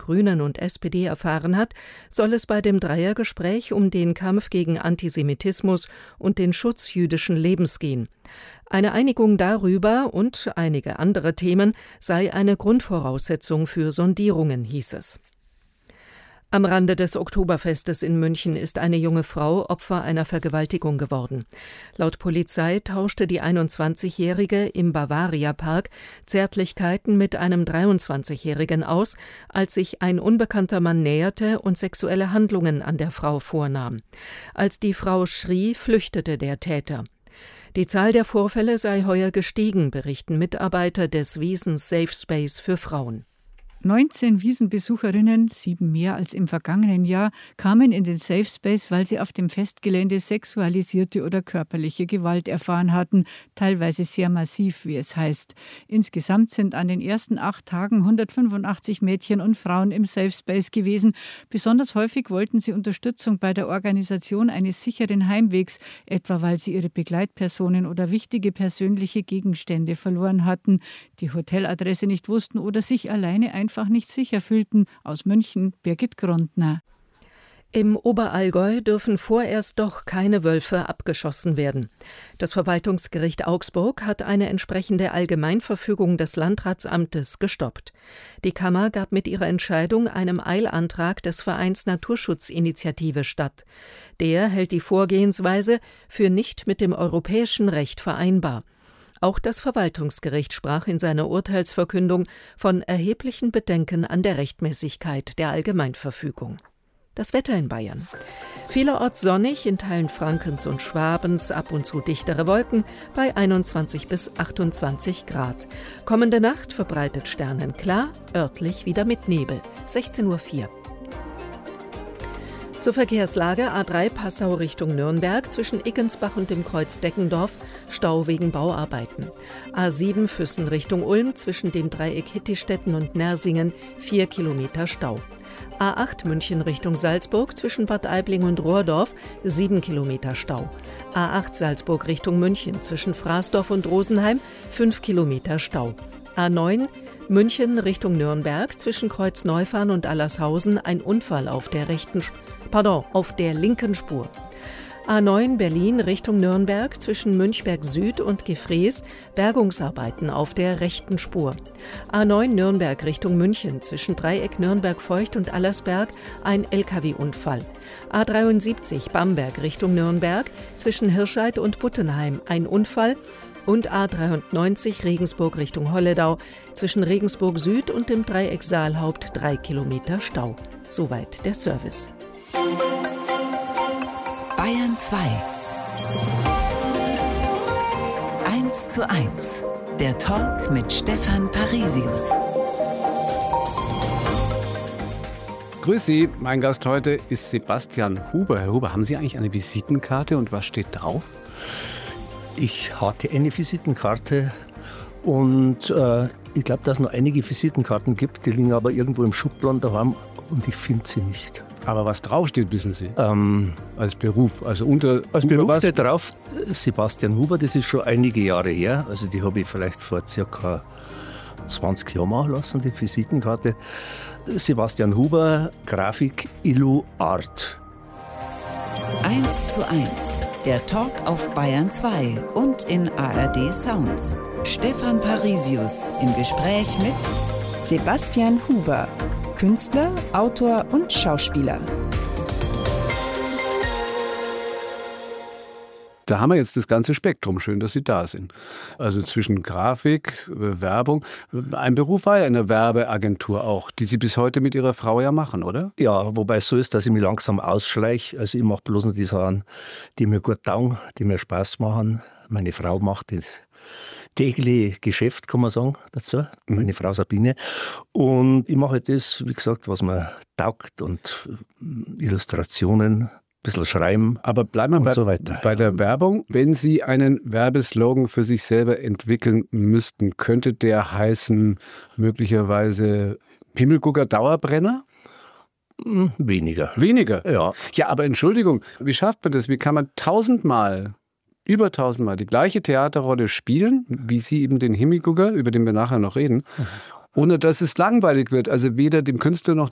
Grünen und SPD erfahren hat, soll es bei dem Dreiergespräch um den Kampf gegen Antisemitismus und den Schutz jüdischen Lebens gehen. Eine Einigung darüber und einige andere Themen sei eine Grundvoraussetzung für Sondierungen, hieß es. Am Rande des Oktoberfestes in München ist eine junge Frau Opfer einer Vergewaltigung geworden. Laut Polizei tauschte die 21-Jährige im Bavaria-Park Zärtlichkeiten mit einem 23-Jährigen aus, als sich ein unbekannter Mann näherte und sexuelle Handlungen an der Frau vornahm. Als die Frau schrie, flüchtete der Täter. Die Zahl der Vorfälle sei heuer gestiegen, berichten Mitarbeiter des Wiesn Safe Space für Frauen. 19 Wiesenbesucherinnen, 7 mehr als im vergangenen Jahr, kamen in den Safe Space, weil sie auf dem Festgelände sexualisierte oder körperliche Gewalt erfahren hatten, teilweise sehr massiv, wie es heißt. Insgesamt sind an den ersten 8 Tagen 185 Mädchen und Frauen im Safe Space gewesen. Besonders häufig wollten sie Unterstützung bei der Organisation eines sicheren Heimwegs, etwa weil sie ihre Begleitpersonen oder wichtige persönliche Gegenstände verloren hatten, die Hoteladresse nicht wussten oder sich alleine einfach nicht sicher fühlten. Aus München, Birgit Grundner. Im Oberallgäu dürfen vorerst doch keine Wölfe abgeschossen werden. Das Verwaltungsgericht Augsburg hat eine entsprechende Allgemeinverfügung des Landratsamtes gestoppt. Die Kammer gab mit ihrer Entscheidung einem Eilantrag des Vereins Naturschutzinitiative statt. Der hält die Vorgehensweise für nicht mit dem europäischen Recht vereinbar. Auch das Verwaltungsgericht sprach in seiner Urteilsverkündung von erheblichen Bedenken an der Rechtmäßigkeit der Allgemeinverfügung. Das Wetter in Bayern. Vielerorts sonnig, in Teilen Frankens und Schwabens ab und zu dichtere Wolken bei 21 bis 28 Grad. Kommende Nacht verbreitet sternenklar, örtlich wieder mit Nebel. 16:04 Uhr. Zur Verkehrslage: A3 Passau Richtung Nürnberg, zwischen Iggensbach und dem Kreuz Deckendorf, Stau wegen Bauarbeiten. A7 Füssen Richtung Ulm, zwischen dem Dreieck Hittistetten und Nersingen, 4 Kilometer Stau. A8 München Richtung Salzburg, zwischen Bad Aibling und Rohrdorf, 7 Kilometer Stau. A8 Salzburg Richtung München, zwischen Fraßdorf und Rosenheim, 5 Kilometer Stau. A9 München Richtung Nürnberg, zwischen Kreuzneufahren und Allershausen, ein Unfall auf der linken Spur. A9 Berlin Richtung Nürnberg, zwischen Münchberg Süd und Gefrees, Bergungsarbeiten auf der rechten Spur. A9 Nürnberg Richtung München, zwischen Dreieck Nürnberg-Feucht und Allersberg, ein Lkw-Unfall. A73 Bamberg Richtung Nürnberg, zwischen Hirscheid und Buttenheim, ein Unfall. Und A93 Regensburg Richtung Holledau, zwischen Regensburg Süd und dem Dreieck Saalhaupt, 3 Kilometer Stau. Soweit der Service. Bayern 2. 1:1. Der Talk mit Stefan Parisius. Grüß Sie, mein Gast heute ist Sebastian Huber. Herr Huber, haben Sie eigentlich eine Visitenkarte und was steht drauf? Ich hatte eine Visitenkarte und ich glaube, dass es noch einige Visitenkarten gibt, die liegen aber irgendwo im Schubladen daheim und ich finde sie nicht. Aber was draufsteht, wissen Sie? Als Beruf, also als Beruf steht drauf Sebastian Huber, das ist schon einige Jahre her, also die habe ich vielleicht vor circa 20 Jahren machen lassen, die Visitenkarte. Sebastian Huber, Grafik, Illu, Art. 1:1. Der Talk auf Bayern 2 und in ARD Sounds. Stefan Parisius im Gespräch mit Sebastian Huber, Künstler, Autor und Schauspieler. Da haben wir jetzt das ganze Spektrum. Schön, dass Sie da sind. Also zwischen Grafik, Werbung. Ein Beruf war ja eine Werbeagentur auch, die Sie bis heute mit Ihrer Frau ja machen, oder? Ja, wobei es so ist, dass ich mich langsam ausschleiche. Also ich mache bloß noch die Sachen, die mir gut taugen, die mir Spaß machen. Meine Frau macht das tägliche Geschäft, kann man sagen, dazu. Meine Frau Sabine. Und ich mache das, wie gesagt, was mir taugt und Illustrationen, bisschen schreiben, aber bleiben wir bei der Werbung. Wenn Sie einen Werbeslogan für sich selber entwickeln müssten, könnte der heißen möglicherweise Himmelgucker Dauerbrenner? Weniger. Weniger? Ja. Ja, aber Entschuldigung, wie schafft man das? Wie kann man über 1000-mal die gleiche Theaterrolle spielen, wie Sie eben den Himmelgucker, über den wir nachher noch reden, ohne dass es langweilig wird, also weder dem Künstler noch